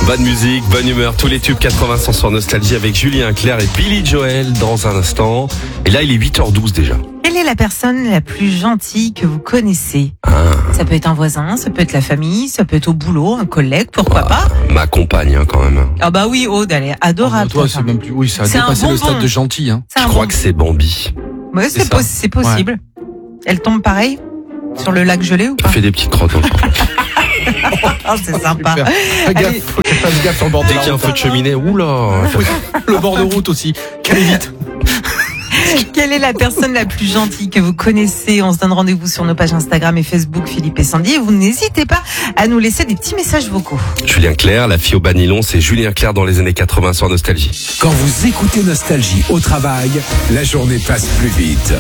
Bonne musique, bonne humeur, tous les tubes 80 sont sur Nostalgie avec Julien Clerc et Billy Joel dans un instant. Et là, il est 8h12 déjà. Quelle est la personne la plus gentille que vous connaissez ? Ça peut être un voisin, ça peut être la famille, ça peut être au boulot, un collègue, pourquoi pas ? Ma compagne, quand même. Ah bah oui, Aude, elle est adorable. Toi, c'est même plus. Oui, ça a C'est un dépassé le bonbon. stade de gentil. Hein. C'est Je un crois bon- que c'est Bambi. Ouais, c'est ça. c'est possible. Elle tombe pareil sur le lac gelé ou Tu pas ? fais des petites crottes dans le champ. Ah, c'est sympa. Super. Fais Allez. gaffe, fais gaffe sur le bord de Dès la qu'il y a un route. feu de cheminée, oula. Le bord de route aussi. Qu'elle évite. Quelle est la personne la plus gentille que vous connaissez ? On se donne rendez-vous sur nos pages Instagram et Facebook Philippe et Sandy. Et vous n'hésitez pas à nous laisser des petits messages vocaux. Julien Clerc, la fille au banilon, c'est Julien Clerc dans les années 80 sur Nostalgie. Quand vous écoutez Nostalgie au travail, la journée passe plus vite.